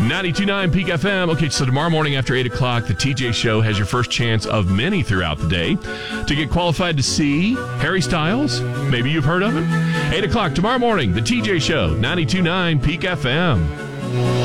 92.9 Peak FM. Okay, so tomorrow morning after 8 o'clock, the TJ Show has your first chance of many throughout the day to get qualified to see Harry Styles. Maybe you've heard of him. 8 o'clock tomorrow morning, the TJ Show, 92.9 Peak FM.